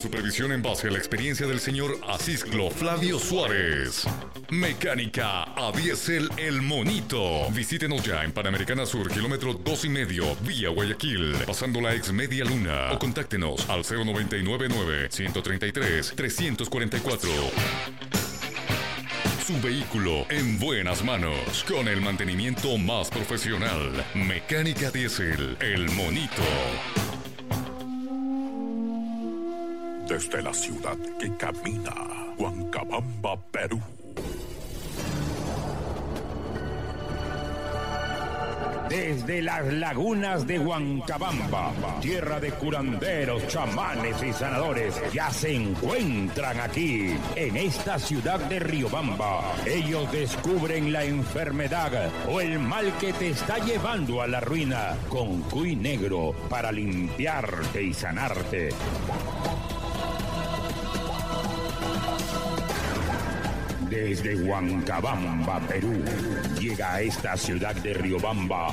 supervisión en base a la experiencia del señor Acisclo Flavio Suárez. Mecánica a diésel El Monito. Visítenos ya en Panamericana Sur, kilómetro 2,5, vía Guayaquil, pasando la ex Media Luna, o contáctenos al 0999-133-344. Su vehículo en buenas manos, con el mantenimiento más profesional. Mecánica Diésel El Monito. Desde la ciudad que camina, Huancabamba, Perú. Desde las lagunas de Huancabamba, tierra de curanderos, chamanes y sanadores, ya se encuentran aquí, en esta ciudad de Riobamba. Ellos descubren la enfermedad o el mal que te está llevando a la ruina, con cuy negro para limpiarte y sanarte. Desde Huancabamba, Perú, llega a esta ciudad de Riobamba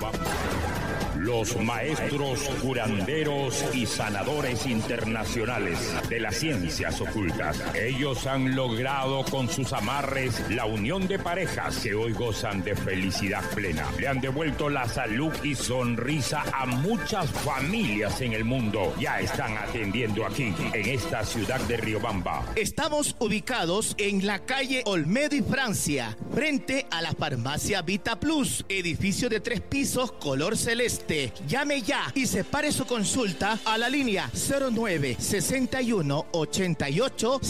los maestros curanderos y sanadores internacionales de las ciencias ocultas. Ellos han logrado con sus amarres la unión de parejas que hoy gozan de felicidad plena. Le han devuelto la salud y sonrisa a muchas familias en el mundo. Ya están atendiendo aquí, en esta ciudad de Riobamba. Estamos ubicados en la calle Olmedo y Francia, frente a la farmacia Vita Plus, edificio de 3 pisos, color celeste. Llame ya y separe su consulta a la línea 09 61 88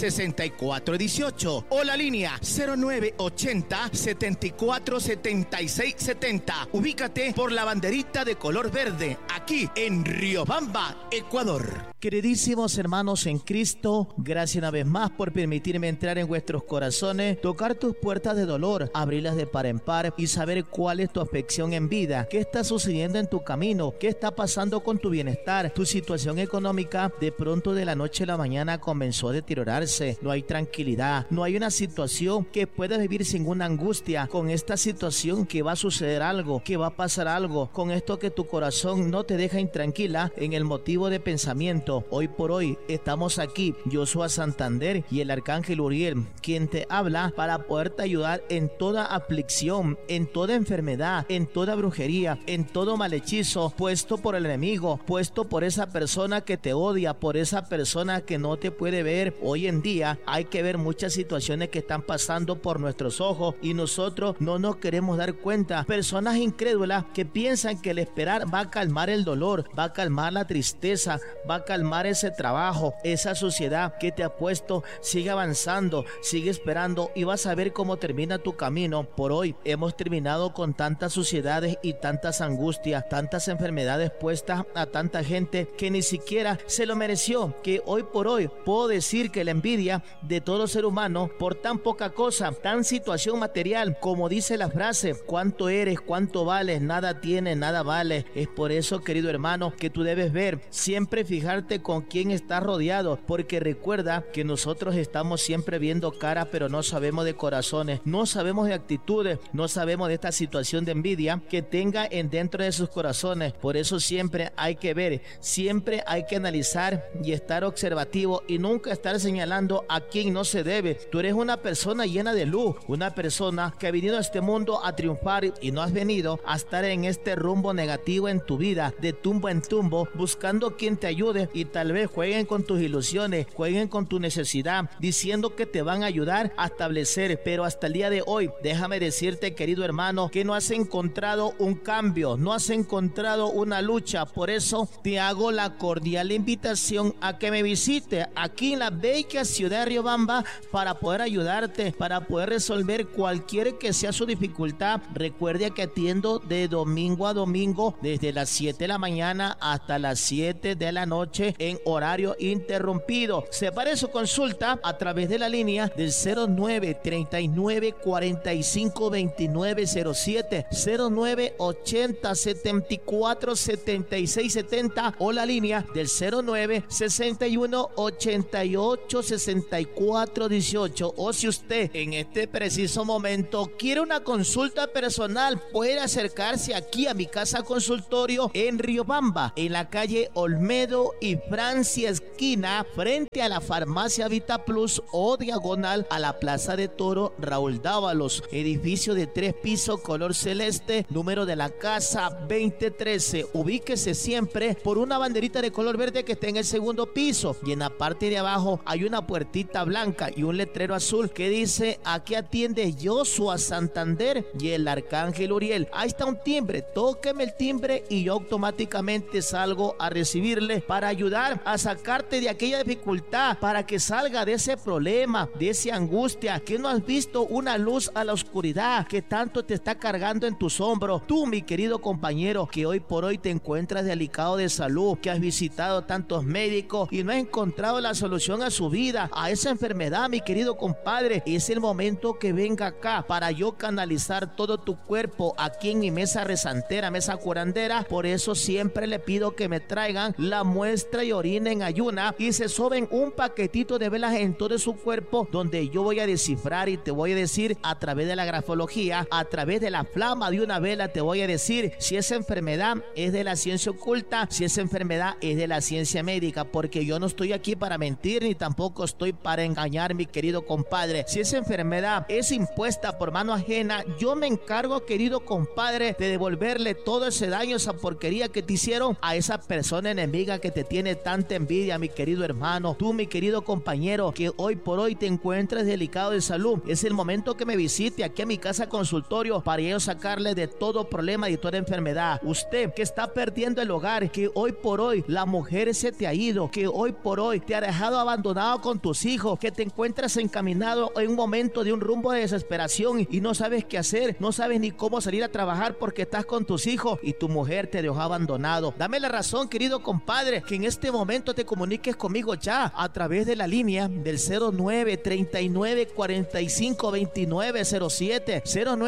64 18 o la línea 09 80 74 76 70. Ubícate por la banderita de color verde, aquí en Riobamba, Ecuador. Queridísimos hermanos en Cristo, gracias una vez más por permitirme entrar en vuestros corazones, tocar tus puertas de dolor, abrirlas de par en par y saber cuál es tu afección en vida, qué está sucediendo en tu camino, qué está pasando con tu bienestar, tu situación económica. De pronto de la noche a la mañana comenzó a deteriorarse, no hay tranquilidad, no hay una situación que puedas vivir sin una angustia, con esta situación que va a suceder algo, que va a pasar algo, con esto que tu corazón no te deja intranquila en el motivo de pensamiento. Hoy por hoy estamos aquí, Joshua Santander y el Arcángel Uriel, quien te habla para poderte ayudar en toda aflicción, en toda enfermedad, en toda brujería, en todo malhechizo puesto por el enemigo, puesto por esa persona que te odia, por esa persona que no te puede ver. Hoy en día hay que ver muchas situaciones que están pasando por nuestros ojos y nosotros no nos queremos dar cuenta. Personas incrédulas que piensan que el esperar va a calmar el dolor, va a calmar la tristeza, va a calmar ese trabajo, esa sociedad que te ha puesto. Sigue avanzando, sigue esperando y vas a ver cómo termina tu camino. Por hoy hemos terminado con tantas suciedades y tantas angustias, tantas enfermedades puestas a tanta gente que ni siquiera se lo mereció. Que hoy por hoy puedo decir que la envidia de todo ser humano por tan poca cosa, tan situación material, como dice la frase, cuánto eres, cuánto vales, nada tienes, nada vale. Es por eso, querido hermano, que tú debes ver, siempre fijarte con quién estás rodeado, porque recuerda que nosotros estamos siempre viendo cara, pero no sabemos de corazones, no sabemos de actitudes, no sabemos de esta situación de envidia que tenga en dentro de sus corazones. Por eso siempre hay que ver, siempre hay que analizar y estar observativo y nunca estar señalando a quien no se debe. Tú eres una persona llena de luz, una persona que ha venido a este mundo a triunfar y no has venido a estar en este rumbo negativo en tu vida, de tumbo en tumbo, buscando quien te ayude y tal vez jueguen con tus ilusiones, jueguen con tu necesidad, diciendo que te van a ayudar a establecer, pero hasta el día de hoy, déjame decirte, querido hermano, que no has encontrado un cambio, no has encontrado una lucha. Por eso te hago la cordial invitación a que me visite aquí en la bella ciudad de Riobamba para poder ayudarte, para poder resolver cualquier que sea su dificultad. Recuerde que atiendo de domingo a domingo desde las 7 de la mañana hasta las 7 de la noche en horario interrumpido. Separe su consulta a través de la línea del 09 39 45 29 07, 09 80 74 747670 o la línea del 0961886418. O si usted en este preciso momento quiere una consulta personal, puede acercarse aquí a mi casa consultorio en Riobamba, en la calle Olmedo y Francia esquina, frente a la farmacia Vita Plus o diagonal a la Plaza de Toro Raúl Dávalos, edificio de 3 pisos color celeste, número de la casa 2013. Ubíquese siempre por una banderita de color verde que está en el segundo piso, y en la parte de abajo hay una puertita blanca y un letrero azul que dice: aquí atiende Joshua Santander y el Arcángel Uriel. Ahí está un timbre, tóqueme el timbre y yo automáticamente salgo a recibirle para ayudar a sacarte de aquella dificultad, para que salga de ese problema, de esa angustia, que no has visto una luz a la oscuridad que tanto te está cargando en tus hombros. Tú, mi querido compañero, que hoy por hoy te encuentras delicado de salud, que has visitado tantos médicos y no has encontrado la solución a su vida, a esa enfermedad, mi querido compadre, es el momento que venga acá para yo canalizar todo tu cuerpo aquí en mi mesa rezantera, mesa curandera. Por eso siempre le pido que me traigan la muestra y orina en ayuna y se soben un paquetito de velas en todo su cuerpo, donde yo voy a descifrar y te voy a decir a través de la grafología, a través de la flama de una vela, te voy a decir si esa enfermedad es de la ciencia oculta, si esa enfermedad es de la ciencia médica, porque yo no estoy aquí para mentir ni tampoco estoy para engañar, mi querido compadre. Si esa enfermedad es impuesta por mano ajena, yo me encargo, querido compadre, de devolverle todo ese daño, esa porquería que te hicieron a esa persona enemiga que te tiene tanta envidia, mi querido hermano. Tú, mi querido compañero, que hoy por hoy te encuentras delicado de salud, es el momento que me visite aquí a mi casa consultorio para yo sacarle de todo problema y toda enfermedad. Usted que está perdiendo el hogar, que hoy por hoy la mujer se te ha ido, que hoy por hoy te ha dejado abandonado con tus hijos, que te encuentras encaminado en un momento de un rumbo de desesperación y no sabes qué hacer, no sabes ni cómo salir a trabajar porque estás con tus hijos y tu mujer te dejó abandonado. Dame la razón, querido compadre, que en este momento te comuniques conmigo ya a través de la línea del 0939-452907,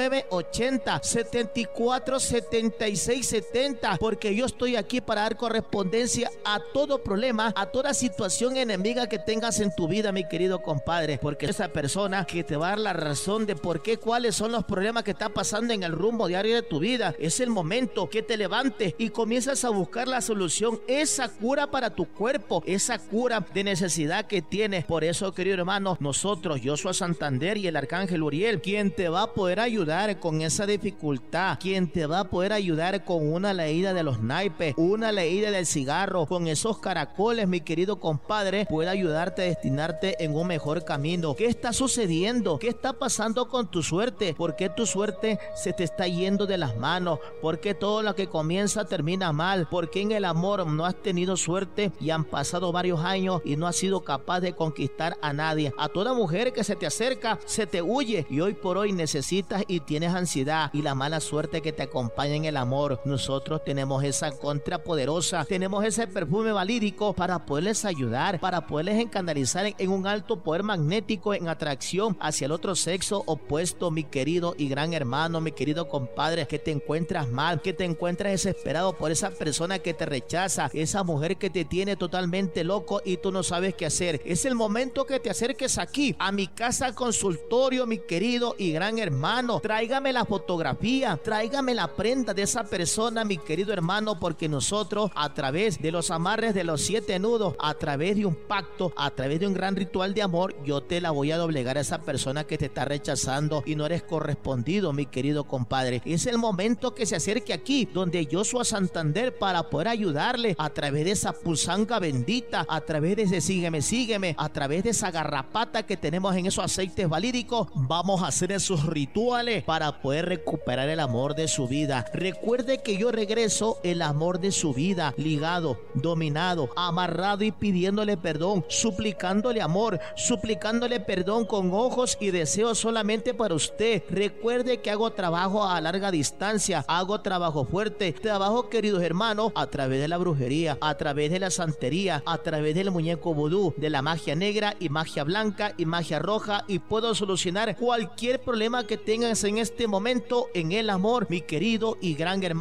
0980-747670, porque yo estoy aquí para dar correspondencia a todo problema, a toda situación enemiga que tengas en tu vida, mi querido compadre, porque esa persona que te va a dar la razón de por qué, cuáles son los problemas que está pasando en el rumbo diario de tu vida, es el momento que te levantes y comienzas a buscar la solución, esa cura para tu cuerpo, esa cura de necesidad que tienes. Por eso, querido hermano, nosotros, Joshua Santander y el Arcángel Uriel, quien te va a poder ayudar con esa dificultad, quien te va a poder ayudar con una leída de los naipes, una leída del cigarro, con esos caracoles, mi querido compadre, puede ayudarte a destinarte en un mejor camino. ¿Qué está sucediendo? ¿Qué está pasando con tu suerte? ¿Por qué tu suerte se te está yendo de las manos? ¿Por qué todo lo que comienza termina mal? ¿Por qué en el amor no has tenido suerte y han pasado varios años y no has sido capaz de conquistar a nadie? A toda mujer que se te acerca, se te huye, y hoy por hoy necesitas y tienes ansiedad y la mala suerte que te acompaña en el amor. Nosotros tenemos esa contra poderosa, tenemos ese perfume valídico para poderles ayudar, para poderles canalizar en un alto poder magnético, en atracción hacia el otro sexo opuesto, mi querido y gran hermano, mi querido compadre, que te encuentras mal, que te encuentras desesperado por esa persona que te rechaza, esa mujer que te tiene totalmente loco y tú no sabes qué hacer. Es el momento que te acerques aquí a mi casa consultorio, mi querido y gran hermano. Tráigame la fotografía, tráigame la prenda de esa persona, mi querido hermano, porque nosotros, a través de los amarres de los 7 nudos, a través de un pacto, a través de un gran ritual de amor, yo te la voy a doblegar a esa persona que te está rechazando y no eres correspondido, mi querido compadre. Es el momento que se acerque aquí, donde Joshua Santander, para poder ayudarle a través de esa pulsanga bendita, a través de ese sígueme, a través de esa garrapata que tenemos en esos aceites valídicos. Vamos a hacer esos rituales para poder recuperar el amor de su vida. Recuerde que yo regreso el amor de su vida, ligado, dominado, amarrado y pidiéndole perdón, suplicándole amor, suplicándole perdón con ojos y deseos solamente para usted. Recuerde que hago trabajo a larga distancia, hago trabajo fuerte, trabajo, queridos hermanos, a través de la brujería, a través de la santería, a través del muñeco vudú, de la magia negra y magia blanca y magia roja, y puedo solucionar cualquier problema que tengas en este momento en el amor, mi querido y gran hermano.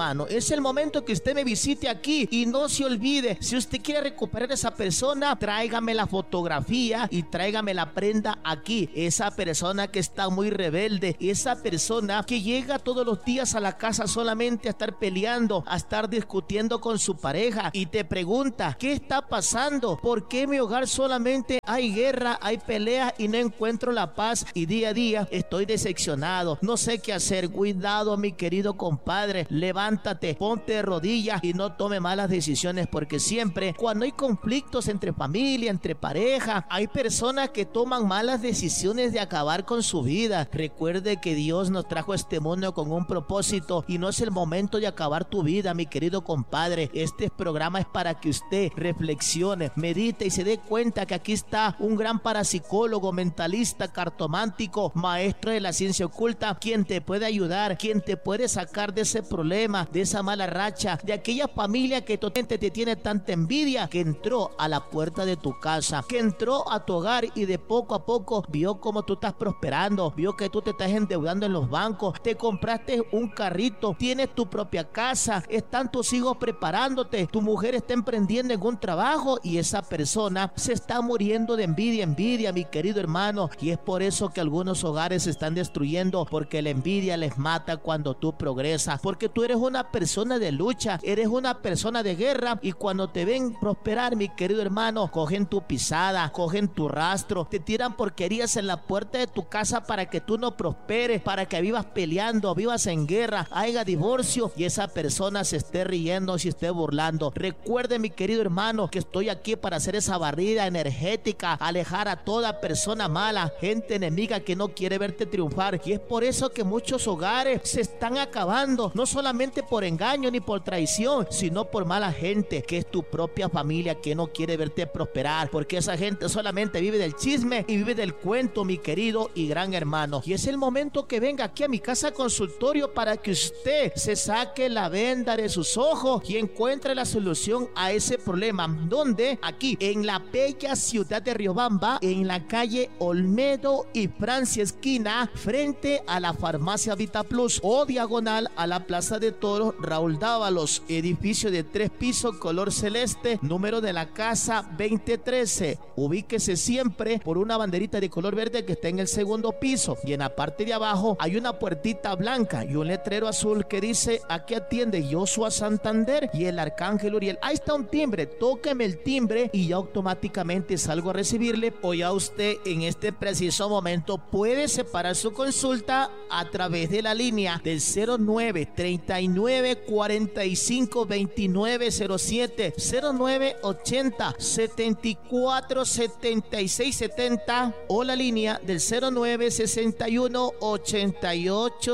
hermano. Es el momento que usted me visite aquí y no se olvide, si usted quiere recuperar a esa persona, tráigame la fotografía y tráigame la prenda aquí. Esa persona que está muy rebelde, esa persona que llega todos los días a la casa solamente a estar peleando, a estar discutiendo con su pareja y te pregunta, ¿qué está pasando? ¿Por qué en mi hogar solamente hay guerra, hay pelea y no encuentro la paz? Y día a día estoy decepcionado, no sé qué hacer. Cuidado, mi querido compadre, levántate, ponte de rodillas y no tome malas decisiones, porque siempre cuando hay conflictos entre familia, entre pareja, hay personas que toman malas decisiones de acabar con su vida. Recuerde que Dios nos trajo a este mundo con un propósito y no es el momento de acabar tu vida, mi querido compadre. Este programa es para que usted reflexione, medite y se dé cuenta que aquí está un gran parapsicólogo, mentalista, cartomántico, maestro de la ciencia oculta, quien te puede ayudar, quien te puede sacar de ese problema, de esa mala racha, de aquella familia que totalmente te tiene tanta envidia, que entró a la puerta de tu casa, que entró a tu hogar y de poco a poco vio cómo tú estás prosperando, vio que tú te estás endeudando en los bancos, te compraste un carrito, tienes tu propia casa, están tus hijos preparándote, tu mujer está emprendiendo en un trabajo y esa persona se está muriendo de envidia, mi querido hermano. Y es por eso que algunos hogares se están destruyendo, porque la envidia les mata cuando tú progresas, porque tú eres una persona de lucha, eres una persona de guerra, y cuando te ven prosperar, mi querido hermano, cogen tu pisada, cogen tu rastro, te tiran porquerías en la puerta de tu casa para que tú no prosperes, para que vivas peleando, vivas en guerra, haya divorcio y esa persona se esté riendo, se esté burlando. Recuerde, mi querido hermano, que estoy aquí para hacer esa barrida energética, alejar a toda persona mala, gente enemiga que no quiere verte triunfar. Y es por eso que muchos hogares se están acabando, no solamente por engaño ni por traición, sino por mala gente, que es tu propia familia, que no quiere verte prosperar, porque esa gente solamente vive del chisme y vive del cuento, mi querido y gran hermano. Y es el momento que venga aquí a mi casa consultorio para que usted se saque la venda de sus ojos y encuentre la solución a ese problema. ¿Dónde? Aquí, en la bella ciudad de Riobamba, en la calle Olmedo y Francia esquina, frente a la farmacia Vita Plus, o diagonal a la Plaza de Toros Raúl Dávalos, edificio de 3 pisos color celeste, número de la casa 2013. Ubíquese siempre por una banderita de color verde que está en el segundo piso, y en la parte de abajo hay una puertita blanca y un letrero azul que dice: aquí atiende Joshua Santander y el Arcángel Uriel. Ahí está un timbre, tóqueme el timbre y ya automáticamente salgo a recibirle. O ya usted en este preciso momento puede separar su consulta a través de la línea del 09 39 45 29 07, 09 80 74 76 70, o la línea del 09 61 88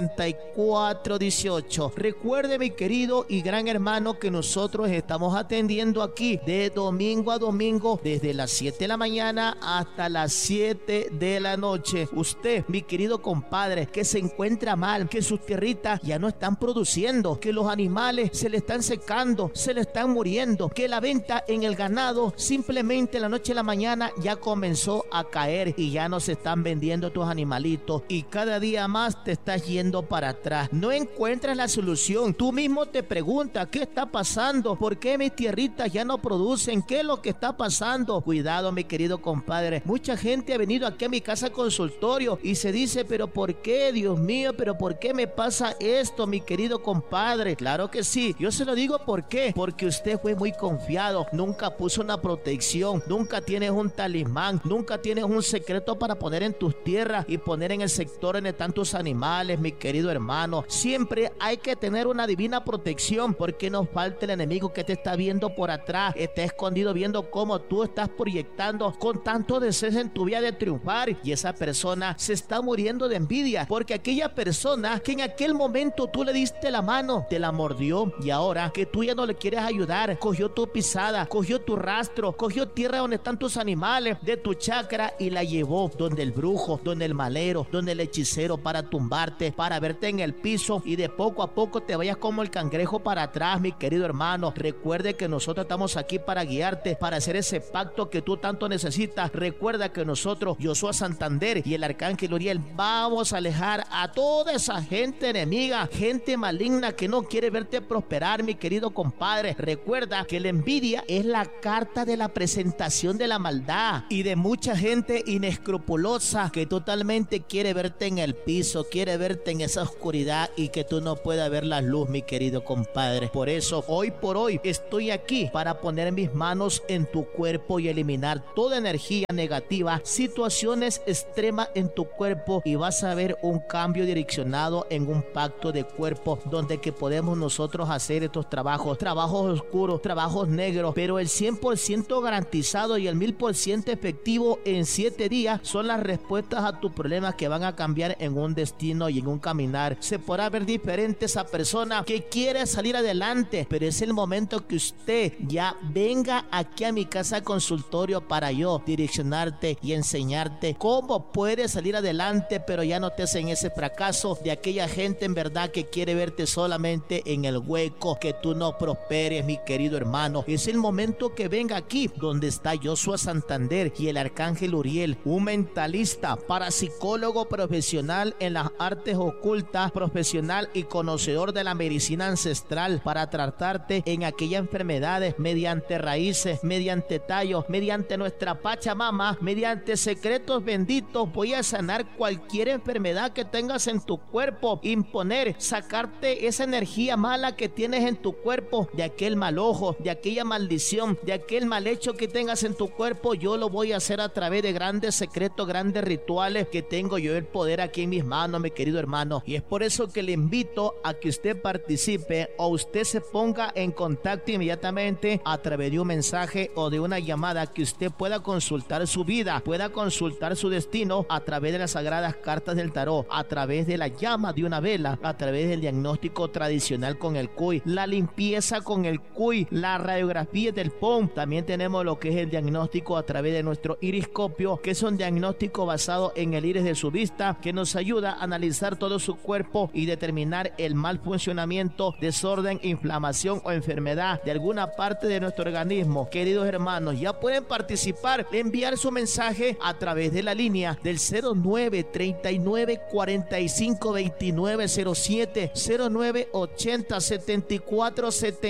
64 18. Recuerde, mi querido y gran hermano, que nosotros estamos atendiendo aquí de domingo a domingo, desde las 7 de la mañana hasta las 7 de la noche. Usted, mi querido compadre, que se encuentra mal, que sus tierritas ya no están produciendo, que los animales se le están secando, se le están muriendo, que la venta en el ganado simplemente la noche a la mañana ya comenzó a caer y ya no se están vendiendo tus animalitos y cada día más te estás yendo para atrás. No encuentras la solución. Tú mismo te preguntas: ¿qué está pasando? ¿Por qué mis tierritas ya no producen? ¿Qué es lo que está pasando? Cuidado, mi querido compadre. Mucha gente ha venido aquí a mi casa consultorio y se dice: ¿pero por qué, Dios mío? ¿Pero por qué me pasa esto, mi querido compadre? Claro que sí. Yo se lo digo ¿por qué? Porque usted fue muy confiado. Nunca puso una protección. Nunca tienes un talismán. Nunca tienes un secreto para poner en tus tierras y poner en el sector donde están tus animales, mi querido hermano. Siempre hay que tener una divina protección, porque no falta el enemigo que te está viendo por atrás, está escondido viendo cómo tú estás proyectando con tanto deseo en tu vida de triunfar, y esa persona se está muriendo de envidia, porque aquella persona que en aquel momento tú le diste la mano, te la mordió, y ahora que tú ya no le quieres ayudar, cogió tu pisada, cogió tu rastro, cogió tierra donde están tus animales de tu chacra y la llevó donde el brujo, donde el malero, donde el hechicero, para tumbarte, para verte en el piso y de poco a poco te vayas como el cangrejo para atrás, mi querido hermano. Recuerde que nosotros estamos aquí para guiarte, para hacer ese pacto que tú tanto necesitas. Recuerda que nosotros, Joshua Santander y el Arcángel Uriel, vamos a alejar a toda esa gente enemiga, gente maligna, maligna que no quiere verte prosperar, mi querido compadre. Recuerda que la envidia es la carta de la presentación de la maldad y de mucha gente inescrupulosa que totalmente quiere verte en el piso, quiere verte en esa oscuridad y que tú no puedas ver la luz, mi querido compadre. Por eso, hoy por hoy, estoy aquí para poner mis manos en tu cuerpo y eliminar toda energía negativa, situaciones extremas en tu cuerpo, y vas a ver un cambio direccionado en un pacto de cuerpo donde que podemos nosotros hacer estos trabajos oscuros, trabajos negros, pero el 100% garantizado y el 1000% efectivo en 7 días son las respuestas a tus problemas que van a cambiar en un destino y en un caminar. Se podrá ver diferente esa persona que quiere salir adelante, pero es el momento que usted ya venga aquí a mi casa consultorio para yo direccionarte y enseñarte cómo puedes salir adelante, pero ya no estés en ese fracaso de aquella gente en verdad que quiere verte solamente en el hueco, que tú no prosperes, mi querido hermano. Es el momento que venga aquí donde está Joshua Santander y el arcángel Uriel, un mentalista, parapsicólogo profesional en las artes ocultas, profesional y conocedor de la medicina ancestral, para tratarte en aquellas enfermedades mediante raíces, mediante tallos, mediante nuestra Pachamama, mediante secretos benditos. Voy a sanar cualquier enfermedad que tengas en tu cuerpo, imponer, sacarte esa energía mala que tienes en tu cuerpo, de aquel mal ojo, de aquella maldición, de aquel mal hecho que tengas en tu cuerpo. Yo lo voy a hacer a través de grandes secretos, grandes rituales que tengo yo el poder aquí en mis manos, mi querido hermano. Y es por eso que le invito a que usted participe o usted se ponga en contacto inmediatamente a través de un mensaje o de una llamada, que usted pueda consultar su vida, pueda consultar su destino a través de las sagradas cartas del tarot, a través de la llama de una vela, a través del diagnóstico tradicional con el cuy, la limpieza con el cuy, la radiografía del POM. También tenemos lo que es el diagnóstico a través de nuestro iriscopio, que es un diagnóstico basado en el iris de su vista, que nos ayuda a analizar todo su cuerpo y determinar el mal funcionamiento, desorden, inflamación o enfermedad de alguna parte de nuestro organismo. Queridos hermanos, ya pueden participar, enviar su mensaje a través de la línea del 09 39 45 29 07, 09 80 74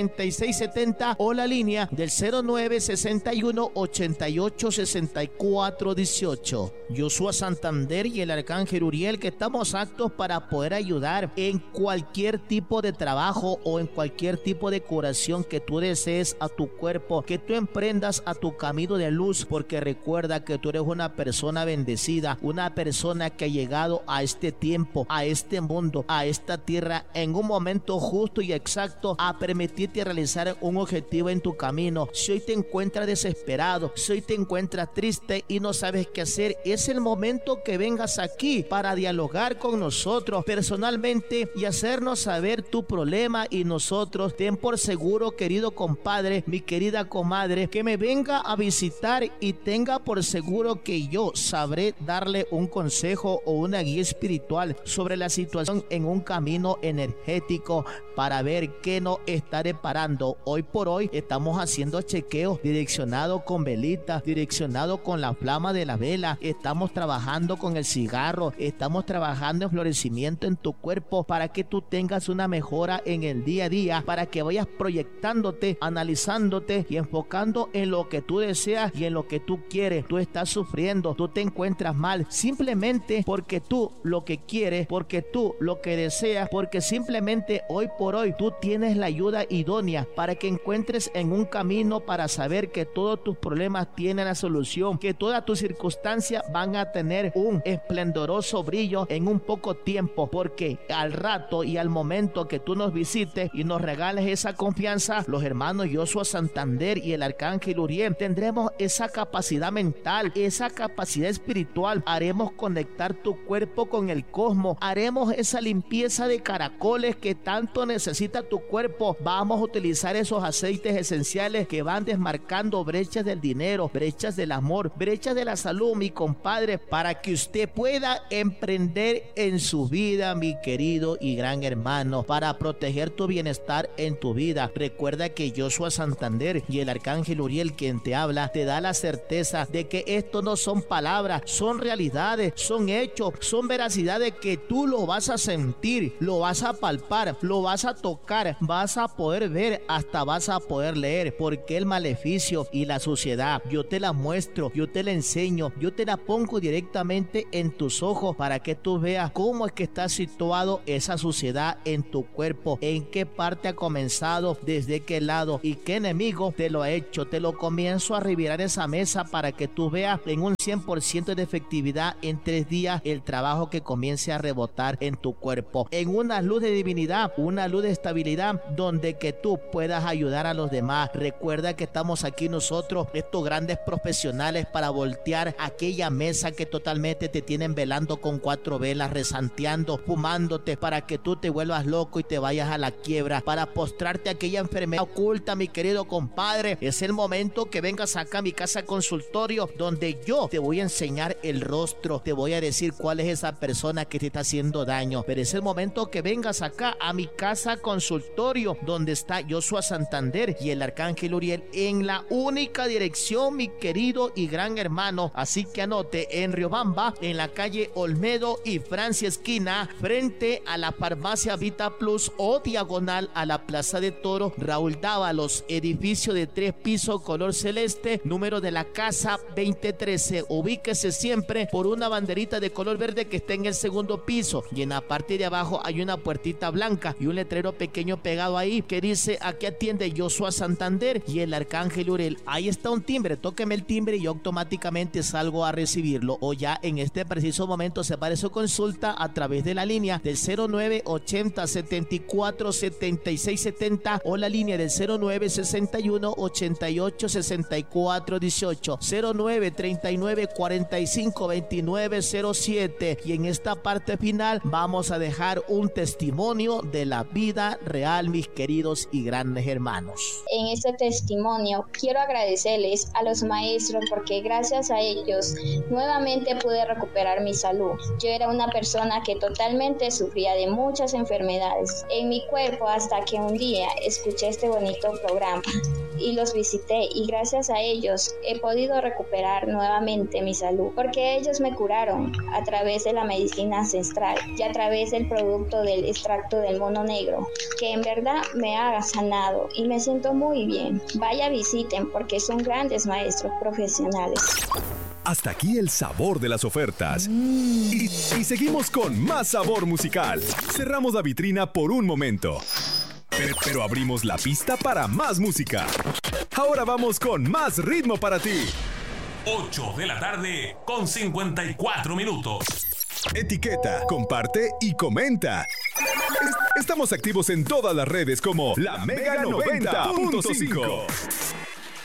76 70 o la línea del 09 61 88 64 18. Joshua Santander y el arcángel Uriel, que estamos aptos para poder ayudar en cualquier tipo de trabajo o en cualquier tipo de curación que tú desees a tu cuerpo, que tú emprendas a tu camino de luz, porque recuerda que tú eres una persona bendecida, una persona que ha llegado a este tiempo, a este mundo, a esta tierra en un momento justo y exacto a permitirte realizar un objetivo en tu camino. Si hoy te encuentras desesperado, si hoy te encuentras triste y no sabes qué hacer, es el momento que vengas aquí para dialogar con nosotros personalmente y hacernos saber tu problema, y nosotros, ten por seguro, querido compadre, mi querida comadre, que me venga a visitar y tenga por seguro que yo sabré darle un consejo o una guía espiritual sobre la situación en un camino energético para ver qué nos está reparando. Hoy por hoy estamos haciendo chequeos direccionados con velitas, direccionados con la flama de la vela. Estamos trabajando con el cigarro, estamos trabajando en florecimiento en tu cuerpo para que tú tengas una mejora en el día a día, para que vayas proyectándote, analizándote y enfocando en lo que tú deseas y en lo que tú quieres. Tú estás sufriendo, tú te encuentras mal, simplemente porque tú lo que quieres, porque tú lo que deseas, porque simplemente hoy por hoy tú tienes la ayuda idónea para que encuentres en un camino para saber que todos tus problemas tienen la solución, que todas tus circunstancias van a tener un esplendoroso brillo en un poco tiempo, porque al rato y al momento que tú nos visites y nos regales esa confianza, los hermanos Joshua Santander y el arcángel Uriel tendremos esa capacidad mental, esa capacidad espiritual. Haremos conectar tu cuerpo con el cosmos, haremos esa limpieza de caracoles que tanto necesita tu cuerpo. Vamos a utilizar esos aceites esenciales que van desmarcando brechas del dinero, brechas del amor, brechas de la salud, mi compadre, para que usted pueda emprender en su vida, mi querido y gran hermano, para proteger tu bienestar en tu vida. Recuerda que Joshua Santander y el arcángel Uriel, quien te habla, te da la certeza de que esto no son palabras, son realidades, son hechos, son veracidades que tú lo vas a sentir, lo vas a palpar, lo vas a tocar, vas a poder ver, hasta vas a poder leer, porque el maleficio y la suciedad yo te la muestro, yo te la enseño, yo te la pongo directamente en tus ojos para que tú veas cómo es que está situado esa suciedad en tu cuerpo, en qué parte ha comenzado, desde qué lado y qué enemigo te lo ha hecho. Te lo comienzo a revirar esa mesa para que tú veas en un 100% de efectividad en 3 días el trabajo que comience a rebotar en tu cuerpo, en una luz de divinidad, una luz de estabilidad donde que tú puedas ayudar a los demás. Recuerda que estamos aquí nosotros, estos grandes profesionales, para voltear aquella mesa que totalmente te tienen velando con 4 velas, resanteando, fumándote, para que tú te vuelvas loco y te vayas a la quiebra, para postrarte a aquella enfermedad oculta. Mi querido compadre, es el momento que vengas acá a mi casa consultorio, donde yo te voy a enseñar el rostro, te voy a decir cuál es esa persona que te está haciendo daño, pero es el momento que vengas acá a mi casa consultorio, donde está Joshua Santander y el Arcángel Uriel, en la única dirección, mi querido y gran hermano. Así que anote, en Riobamba, en la calle Olmedo y Francia esquina, frente a la farmacia Vita Plus, o diagonal a la Plaza de Toro Raúl Dávalos, edificio de 3 pisos color celeste, número de la casa 2013. Ubíquese siempre por una banderita de color verde que está en el segundo piso, y en la parte de abajo hay una puertita blanca y un letrero pequeño pegado ahí que dice: aquí atiende Joshua Santander y el Arcángel Uriel. Ahí está un timbre, tóqueme el timbre y yo automáticamente salgo a recibirlo, o ya en este preciso momento separe su consulta a través de la línea del 0980 74 76 70 o la línea del 0961 88 64 18, 0939 45 29 07. Y en esta parte final vamos a dejar un testimonio de la vida real, mis queridos y grandes hermanos. En este testimonio quiero agradecerles a los maestros, porque gracias a ellos nuevamente pude recuperar mi salud. Yo era una persona que totalmente sufría de muchas enfermedades en mi cuerpo, hasta que un día escuché este bonito programa y los visité, y gracias a ellos he podido recuperar nuevamente mi salud, porque ellos me curaron a través de la medicina ancestral y a través del producto del extracto del mono negro, que en verdad me ha sanado y me siento muy bien. Vaya, visiten, porque son grandes maestros profesionales. Hasta aquí el sabor de las ofertas. Y seguimos con más sabor musical. Cerramos la vitrina por un momento, pero abrimos la pista para más música. Ahora vamos con más ritmo para ti. 8 de la tarde con 54 minutos. Etiqueta, comparte y comenta. Estamos activos en todas las redes como La Mega 90.5.